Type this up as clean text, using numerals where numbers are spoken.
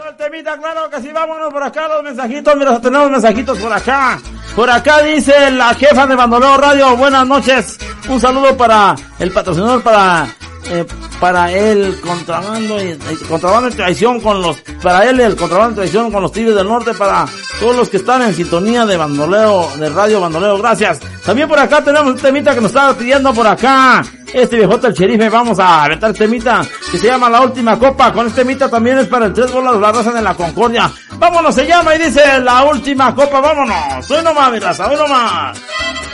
el temita, claro que sí, vámonos por acá los mensajitos, mira, tenemos mensajitos por acá. Por acá dice la jefa de Bandoleo Radio, buenas noches. Un saludo para el patrocinador, para el contrabando y traición con los, para él el contrabando y traición con los Tigres del Norte, para todos los que están en sintonía de Bandoleo, de Radio Bandoleo, gracias. También por acá tenemos un temita que nos estaba pidiendo por acá este viejote el Sherife. Vamos a aventar el temita que se llama La Última Copa. Con este temita también es para el 3 bolas la raza de la Concordia. Vámonos, se llama y dice La Última Copa, vámonos. Hoy nomás, mi raza, hoy nomás.